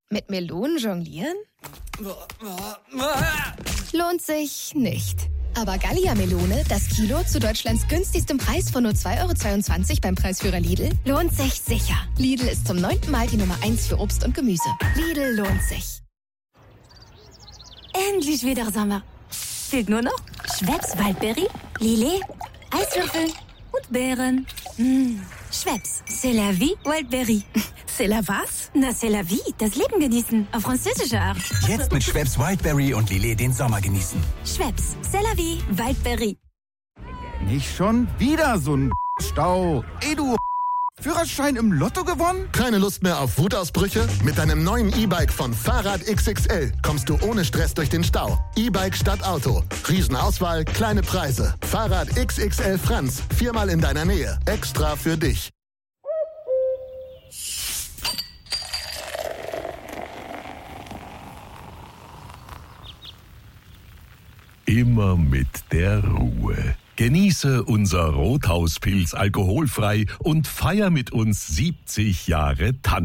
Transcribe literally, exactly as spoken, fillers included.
Mit Melonen jonglieren? Lohnt sich nicht. Aber Gallia-Melone, das Kilo zu Deutschlands günstigstem Preis von nur zwei Euro zweiundzwanzig beim Preisführer Lidl, lohnt sich sicher. Lidl ist zum neunten Mal die Nummer eins für Obst und Gemüse. Lidl lohnt sich. Endlich wieder Sommer. Fehlt nur noch Schweppes Waldberry, Lillet, Eiswürfel und Beeren. Mmh. Schweppes, c'est la vie, Wildberry. C'est la was? Na, c'est la vie, das Leben genießen, auf französische Art. Jetzt mit Schweppes Wildberry und Lillet den Sommer genießen. Schweppes, c'est la vie, Wildberry. Nicht schon wieder so ein Stau. Ey, du Führerschein im Lotto gewonnen? Keine Lust mehr auf Wutausbrüche? Mit deinem neuen E-Bike von Fahrrad X X L kommst du ohne Stress durch den Stau. E-Bike statt Auto. Riesenauswahl, kleine Preise. Fahrrad X X L Franz. Viermal in deiner Nähe. Extra für dich. Immer mit der Ruhe. Genieße unser Rothauspilz alkoholfrei und feier mit uns siebzig Jahre Tanz.